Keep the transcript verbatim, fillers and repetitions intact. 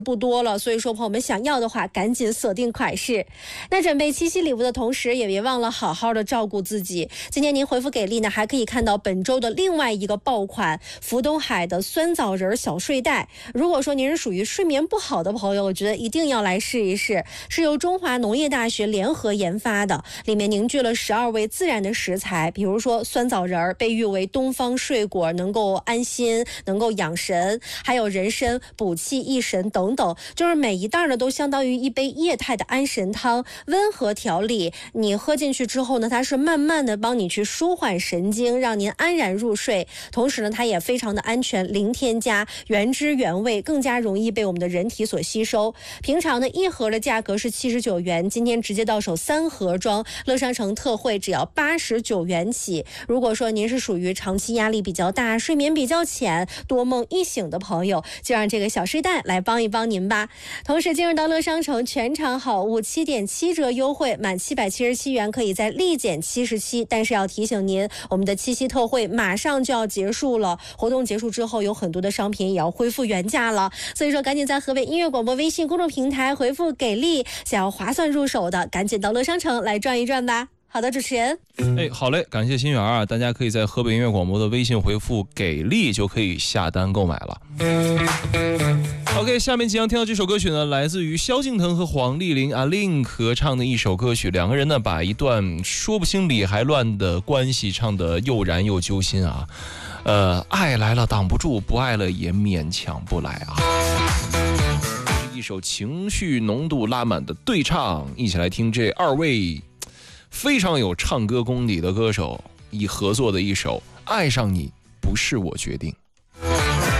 不多了，所以说朋友们想要的话赶紧锁定款式。那准备七夕礼物的同时也别忘了好好的照顾自己。今天您回复给力呢，还可以看到本周的另外一个爆款福东海的酸枣仁小睡袋。如果说您是属于睡眠不好的朋友，我觉得一定要来试一试，是由中华农业大学联合研发的，里面凝聚了十二味自然的食材，比如说酸枣仁被誉为东方水果，能够安心，能够养神，还有人参补气益神等等，就是每一袋呢都相当于一杯液态的安神汤，温和调理。你喝进去之后呢，它是慢慢的帮你去舒缓神经，让您安然入睡。同时呢，它也非常的安全，零添加，原汁原味，更加容易被我们的人体所吸收。平常呢一盒的价格是七十九元，今天直接到手三盒装，乐商城特惠只要八十九元起。如果说您是属于长期压力比较大、睡眠比较浅、多梦易醒的朋友，就让这个小睡袋来帮一帮您吧。同时进入到乐商城全场好物七点七折优惠，满七百七十七元可以再立减七十七，但是要提醒您，我们的七夕特惠马上就要结束了，活动结束之后有很多的商品也要恢复原价了，所以说赶紧在河北音乐广播微信公众平台回复给力，想要划算入手的赶紧到乐商城来转一转吧。好的，主持人。 哎，好嘞，感谢心源啊！大家可以在河北音乐广播的微信回复“给力”就可以下单购买了。OK， 下面即将听到这首歌曲呢，来自于萧敬腾和黄丽玲阿令合唱的一首歌曲。两个人呢，把一段说不清理还乱的关系唱得又燃又揪心啊！呃，爱来了挡不住，不爱了也勉强不来啊！是一首情绪浓度拉满的对唱，一起来听这二位非常有唱歌功底的歌手以合作的一首《爱上你不是我决定》。